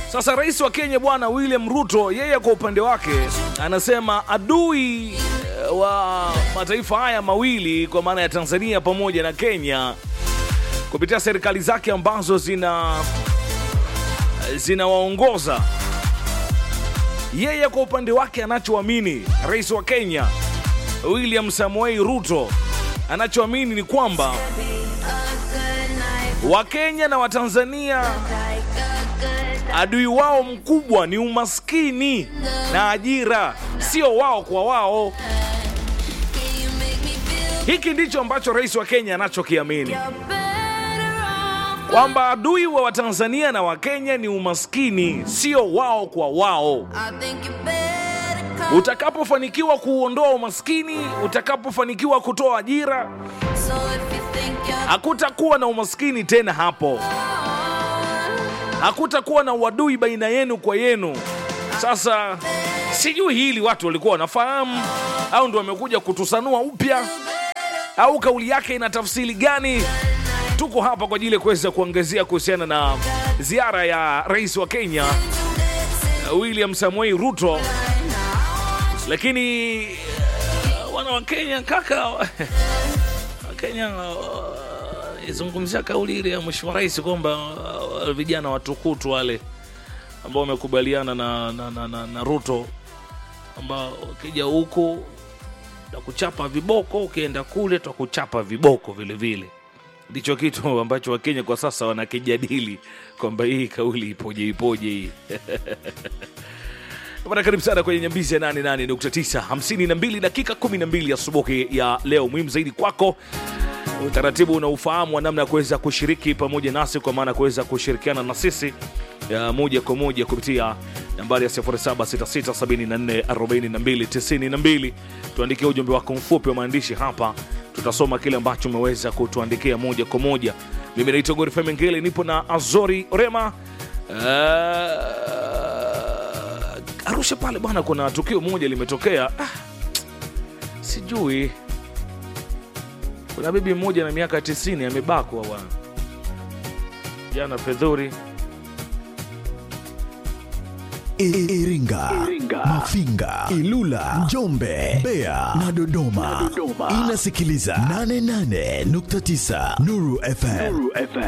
Sasa rais wa Kenya bwana William Ruto, yeye kwa upande wake anasema adui wa mataifa haya mawili kwa maana ya Tanzania pamoja na Kenya kupitia serikali zake ambazo zinawaongoza. Yeye kwa upande wake anachoamini rais wa Kenya William Samoei Ruto anachoamini ni kwamba Wakenya na Watanzania adui wao mkubwa ni umaskini na ajira, sio wao kwa wao. Hiki ndicho ambacho rais wa Kenya anachokiamini, kwamba adui wa Watanzania na Wakenya ni umaskini, sio wao kwa wao. Utakapofanikiwa kuondoa umaskini, utakapofanikiwa kutoa ajira, hakutakuwa na umaskini tena hapo. Hakutakuwa na uadui baina yenu kwa yenu. Sasa sijui hili watu walikuwa wanafahamu au ndio wamekuja kutusanua upya au kauli yake ina tafsiri gani? Tuko hapa kwa ajili ya kuweza kuangazia kuhusiana na ziara ya rais wa Kenya William Samoei Ruto. Lakini wana wa Kenya kaka Kenya izungumzia kauli ile ya mheshimiwa rais kwamba vijana watukutu wale ambao wamekubaliana na Ruto ambao ukija huko takuchapa viboko, ukienda kule takuchapa viboko vile vile. Ndicho kitu ambacho Wakenya kwa sasa wanakijadili kwamba hii kauli ipoje hii. Bwana, karibu sana kwenye Nyambizi ya 88.9, 52 dakika 12 asubuhi ya leo. Muhimu zaidi kwako utaratibu na ufahamu wa namna ya kuweza kushiriki pamoja nasi, kwa maana kuweza kushirikiana na sisi moja kwa moja kupitia nambari ya 0766744292. Tuandikie ujumbe wako mfupi wa maandishi hapa, tutasoma kile ambacho umeweza kutuandikia moja kwa moja. Mimi naitwa Godfrey Mengele, nipo na Azori Orema. Arusha pale bwana, kuna tukio moja limetokea. Sijui, kuna bibi mmoja na miaka 90 amebakwa bwana jana Fedhuri. Iringa, Mafinga, Ilula, Njombe, Mbeya na Dodoma. Inasikiliza 88.9 Nuru FM.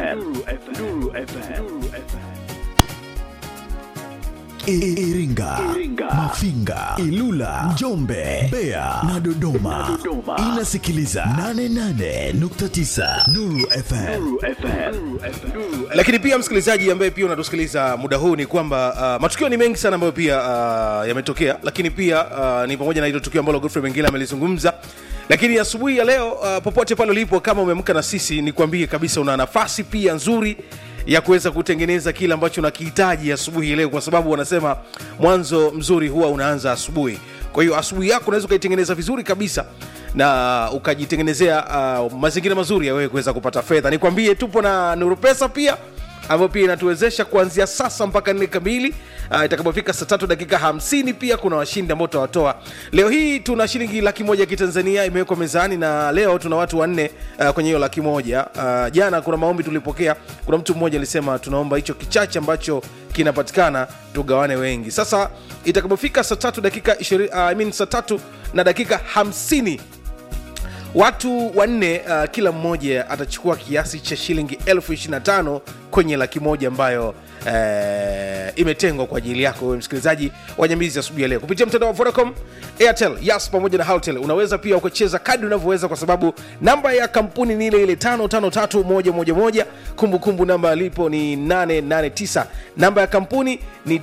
Iringa, Mafinga, Ilula, Njombe, Mbeya na Dodoma. Inasikiliza 88.9 Nuru FM. Lakini pia msikilizaji ambaye pia unatusikiliza muda huu, ni kwamba matukio ni mengi sana ambayo pia yametokea, lakini pia ni pamoja na hilo tukio ambalo Godfrey Mengele amelizungumza. Lakini asubuhi ya leo popote pale ulipo, kama umeamka na sisi, nikwambie kabisa una nafasi pia nzuri ya kuweza kutengeneza kile ambacho unakihitaji asubuhi leo, kwa sababu wanasema mwanzo mzuri huwa unaanza asubuhi. Kwa hiyo asubuhi yako unaweza kuitengeneza vizuri kabisa na ukajitengenezea mazingira mazuri ya wewe kuweza kupata fedha. Nikwambie tupo na Nuru Pesa pia, ambayo pia inatuwezesha kuanzia sasa mpaka 4 kamili. Itakapofika saa 3 dakika 50 pia kuna washindi ambao tutawatoa. Leo hii tuna shilingi 100,000 ya Kitanzania imewekwa mezani, na leo tuna watu 4 kwenye hiyo 100,000. Jana kuna maombi tulipokea, kuna mtu mmoja alisema tunaomba hicho kichache ambacho kinapatikana tugawane wengi. Sasa itakapofika saa 3 dakika 20 saa 3 na dakika 50, watu 4 kila mmoja atachukua kiasi cha shilingi 25,000 kwenye 100,000 ambayo imetengwa kwa ajili yako wewe msikilizaji wa Nyambizi asubuhi ya leo kupitia mtandao wa Vodacom, Airtel, Yas pamoja na Halotel. Unaweza pia ukacheza kadri unavyoweza, kwa sababu namba ya kampuni ni ile 553111. Kumbukumbu namba alipo ni 889. Namba ya kampuni ni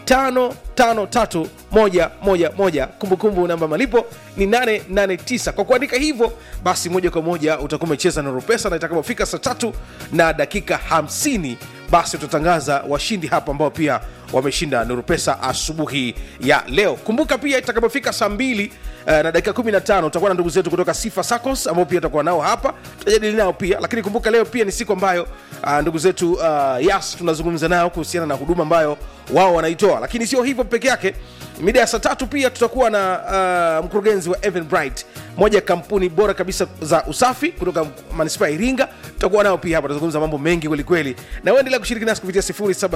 553111. Kumbukumbu namba malipo ni 889. Kwa kuandika hivyo basi moja kwa moja utakuwa umecheza Nuru Pesa, na itakapofika saa 3 na dakika 50 basi tutatangaza washindi hapa ambao pia wameshinda Nuru Pesa asubuhi ya leo. Kumbuka pia itakapofika saa 2 na dakika 15 tutakuwa na ndugu zetu kutoka Sifa Saccos ambao pia tutakuwa nao hapa, tutajadili nao pia. Lakini kumbuka leo pia ni siku ambayo ndugu zetu Yas tunazungumza nao kuhusiana na huduma ambayo wao wanaitoa. Lakini sio hivyo peke yake, mida ya saa 3 pia tutakuwa na mkurugenzi wa Eventbrite, moja ya kampuni bora kabisa za usafi kutoka manispaa ya Iringa. Tutakuwa nao pia hapa, tutazungumza mambo mengi kweli kweli, na wewe endelea kushiriki nasi kupitia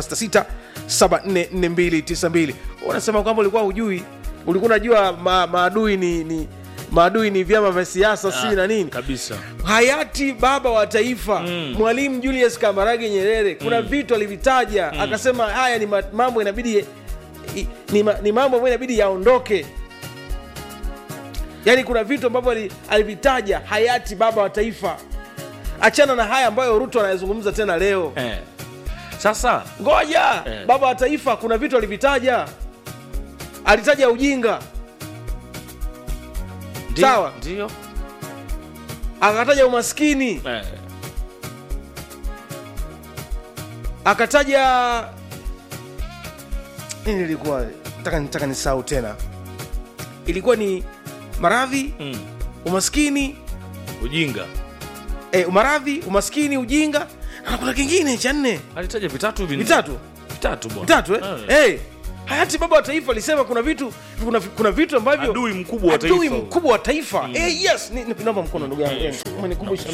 0766744292. Unasema kwamba ulikuwa hujui, ulikuwa unajua maadui ni vyama vya siasa si na nini kabisa. Hayati baba wa taifa Mwalimu Julius Kambarage Nyerere kuna vitu alivitaja, akasema haya ni mambo inabidi ni mambo ambayo inabidi yaondoke. Yaani kuna vitu ambavyo alivitaja hayati baba wa taifa. Achana na haya ambayo Ruto anayezungumza tena leo. Sasa ngoja, baba wa taifa kuna vitu alivitaja. Alitaja ujinga. Sawa? Ndio. Akataja umaskini. Akataja nini ilikuwa? Nataka nisahau tena. Ilikuwa ni maradhi, umaskini, ujinga. Maradhi, umaskini, ujinga. Na kuna kingine cha nne. Alitaja vitatu bwana. Vitatu hayati baba wa taifa alisema kuna vitu ambavyo adui mkubwa wa taifa. Yes, naomba mkono ndugu yangu. Umenikumbusha.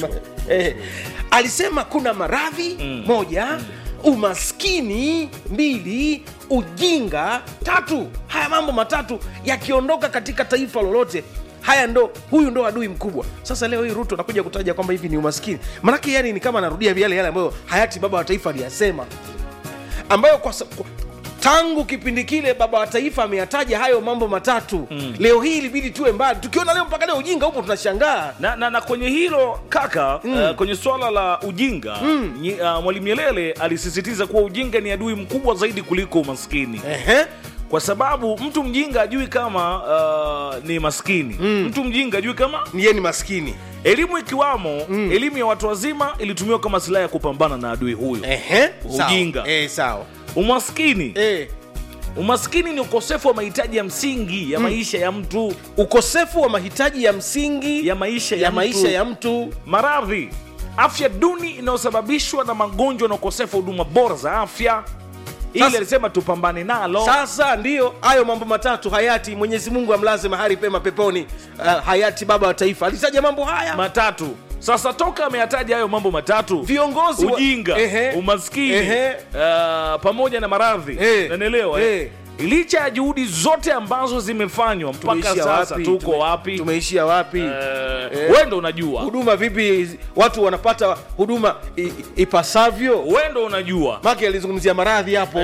Alisema kuna maradhi, moja, umaskini, mbili, ujinga, tatu. Haya mambo matatu yakiondoka katika taifa lolote, huyu ndo adui mkubwa. Sasa leo hii Ruto anakuja kutaja kwamba hivi ni umaskini. Maana yani ni kama anarudia yale ambayo hayati baba wa taifa aliyasema, ambayo tangu kipindi kile baba wa taifa ameyataja hayo mambo matatu. Leo hii ilibidi tuwe mbali. Tukiona leo mpaka leo ujinga upo tunashangaa. Na kwenye hilo kaka, kwenye swala la ujinga, Mwalimu Nyerere alisisitiza kuwa ujinga ni adui mkubwa zaidi kuliko umaskini. Kwa sababu mtu mjinga ajui kama ni maskini. Mtu mjinga ajui kama yeye ni maskini. Elimu ikiwamo elimu ya watu wazima ilitumiwa kama silaha ya kupambana na adui huyo. Ujinga. Sawa. Umaskini. Umaskini ni ukosefu wa mahitaji ya msingi ya maisha ya mtu. Ukosefu wa mahitaji ya msingi ya maisha ya mtu. Maradhi, afya duni inayosababishwa na magonjwa na ukosefu wa huduma bora za afya. Ile alisema tupambane nalo. Sasa ndio hayo mambo matatu hayati Mwenyezi Mungu amlaze mahali pema peponi, hayati baba wa taifa alitaja mambo haya matatu. Sasa toka ameyataja hayo mambo matatu, viongozi ujinga, umaskini, pamoja na maradhi, naelewa licha ya juhudi zote ambazo zimefanywa mpaka sasa tuko wapi? Tumeishia wapi? Wewe ndo unajua. Huduma vipi watu wanapata huduma ipasavyo? Wewe ndo unajua. Maki alizungumzia maradhi hapo.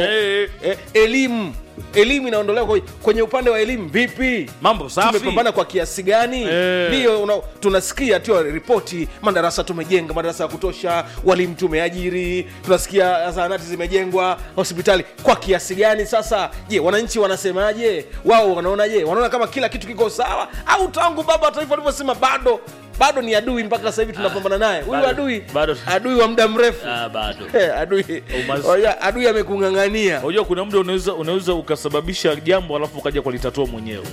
Elimu inaondolewa kwenye upande wa elimu vipi? Mambo safi. Tumepambana kwa kiasi gani? Ndio tunasikia tu ripoti, madarasa tumejenga, madarasa ya kutosha, walimu tumeajiri, tunasikia zahanati zimejengwa, hospitali kwa kiasi gani? Sasa je, wananchi wanasemaje? Wao wanaonaje? Wanaona kama kila kitu kiko sawa, au tangu baba wa taifa alivyosema bado ni adui mpaka sasa hivi tunapambana naye? Huyu adui wa muda mrefu. Adui amekungangania. Unajua kuna muda unaweza ukasababisha jambo alafu ukaja kulitatua mwenyewe.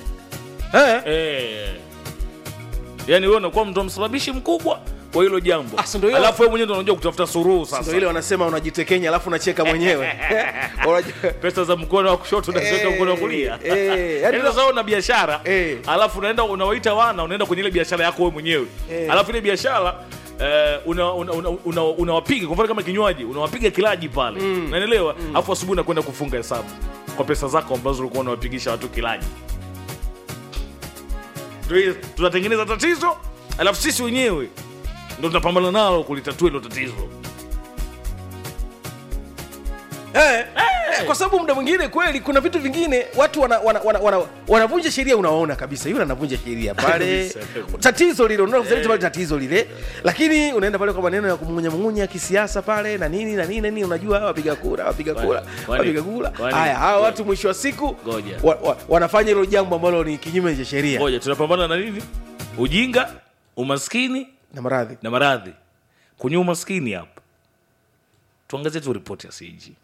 Yaani wewe unakuwa mtu msababishi mkubwa kwa hilo jambo. Alafu wewe mwenyewe ndio unajua kutafuta suluhu sasa. Ndio ile wanasema unajitekenya alafu unacheka mwenyewe. Pesa za mkono wa kushoto unaweka mkono wa kulia. Yaani sasa una biashara, alafu unaenda unawaita unaenda kwenye ile biashara yako wewe mwenyewe. Alafu ile biashara unawapiga kwa mfano kama kinywaji, unawapiga kilaji pale. Unaelewa? Alafu asubuhi unakwenda kufunga hesabu kwa pesa zako ambazo ulikuwa unawapigisha watu kilaji. Ndio tunatengeneza tatizo, alafu sisi wenyewe ndio tunapambana nalo kulitatua hilo tatizo. Kwa sababu muda mwingine kweli kuna vitu vingine watu wanavunja sheria, unaona kabisa yule anavunja sheria pale. Tatizo lile unaona pale tatizo lile, lakini unaenda pale kwa maneno ya kumngunya kisiasa pale na nini, unajua wapiga kura. Haya, hawa watu mwisho wa siku wanafanya hilo jambo ambalo ni kinyume cha sheria. Ngoja, tunapambana na nini? Ujinga, umaskini na maradhi. Kwenye umaskini hapa tuangazie tu ripoti ya CAG.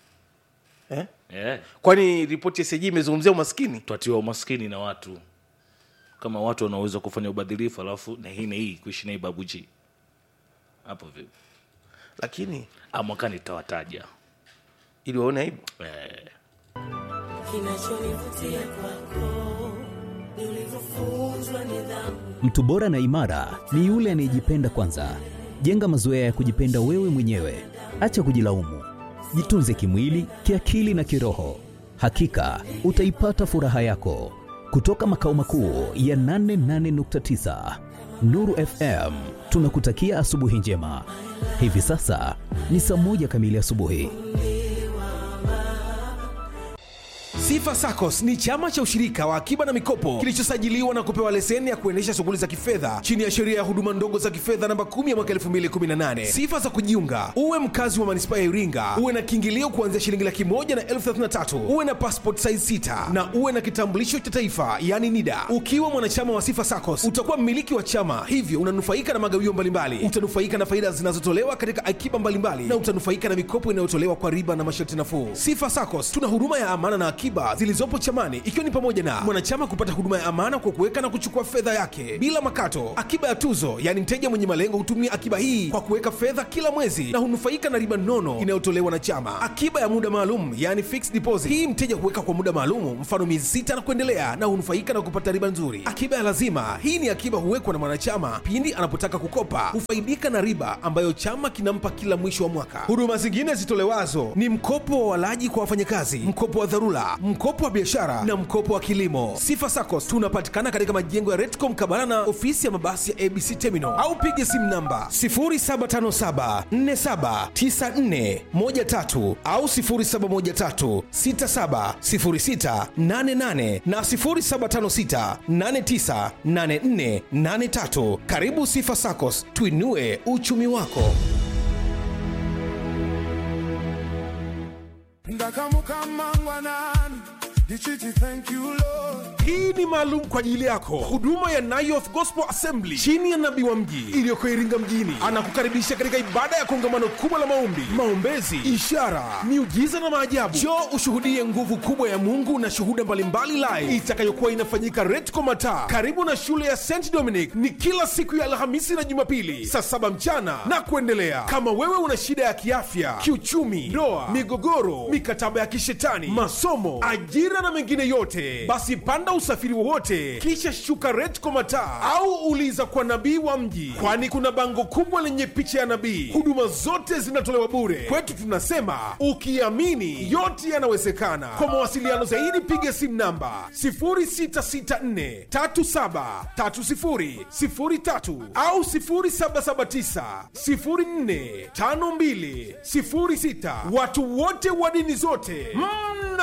Kwani ripoti ya CAG imezungumzia umaskini? Tuatiwa umaskini na watu. Kama watu wanaweza kufanya ubadilifu alafu na hii kuishi na babuji. Hapo vipi? Lakini mwakani nitawataja ili waone aibu. Kinachonivutia kwako Mtu bora na imara ni yule anayejipenda kwanza. Jenga mazoea ya kujipenda wewe mwenyewe. Acha kujilaumu. Jitunze kimwili, kiakili na kiroho. Hakika utaipata furaha yako. Kutoka makao makuu ya 88.9 Nuru FM, tunakutakia asubuhi njema. Hivi sasa ni saa 1 kamili asubuhi. Sifa SACCOS ni chama cha ushirika wa akiba na mikopo kilichosajiliwa na kupewa leseni ya kuendesha shughuli za kifedha chini ya sheria ya huduma ndogo za kifedha namba 10 ya mwaka 2018. Sifa za kujiunga: uwe mkazi wa manispaa ya Iringa, uwe na kiingilio kuanzia shilingi 100,000 na 33,000, uwe na passport size 6 na uwe na kitambulisho cha taifa yani NIDA. Ukiwa mwanachama wa Sifa SACCOS utakuwa mmiliki wa chama, hivyo unanufaika na magawio mbalimbali, utanufaika na faida zinazotolewa katika akiba mbalimbali na utanufaika na mikopo inayotolewa kwa riba na masharti nafuu. Sifa SACCOS tuna huduma ya amana na akiba zilizopo chamani, ikiwa ni pamoja na mwanachama kupata huduma ya amana kwa kuweka na kuchukua fedha yake bila makato, akiba ya tuzo, yani mteja mwenye malengo hutumia akiba hii kwa kuweka fedha kila mwezi na hunufaika na riba nono inayotolewa na chama, akiba ya muda maalum, yani fixed deposit, hii mteja huweka kwa muda maalum, mfano miezi 6 na kuendelea, na hunufaika na kupata riba nzuri. Akiba ya lazima, hii ni akiba huwekwa na mwanachama pindi anapotaka kukopa, hufaidika na riba ambayo chama kinampa kila mwisho wa mwaka. Huduma zingine zitolewazo ni mkopo wa walaji kwa wafanyakazi, mkopo wa dharura, mkopo wa biashara na mkopo wa kilimo. Sifa SACCOS tunapatikana katika majengo ya Redcom Kabala na ofisi ya mabasi ya ABC Terminal, au piga simu namba 0757479413 au 0713670688 na 0756898483. Karibu Sifa SACCOS, tuinue uchumi wako. Hii ni maalum kwa ajili yako, huduma ya Nayoth Gospel Assembly chini ya nabii wa mji iliyoko Iringa mjini. Anakukaribisha katika ibada ya kongamano kubwa la maombi, maombezi, ishara, miujiza na maajabu. Njoo ushuhudie nguvu kubwa ya Mungu na shuhuda mbalimbali live itakayokuwa inafanyika Retco Mataa karibu na shule ya St Dominic. Ni kila siku ya Alhamisi na Jumapili saa 7 mchana na kuendelea. Kama wewe una shida ya kiafya, kiuchumi, ndoa, migogoro, mikataba ya kishetani, masomo, ajira na mengine yote, basi panda usafiri wowote kisha shuka Retco Mataa au uliza kwa nabii wa mji, kwani kuna bango kubwa lenye picha ya nabii. Huduma zote zinatolewa bure. Kwetu tunasema ukiamini yote yanawezekana. Kwa mawasiliano zaidi piga simu namba 0664373003 au 0779045206. Watu wote wa dini zote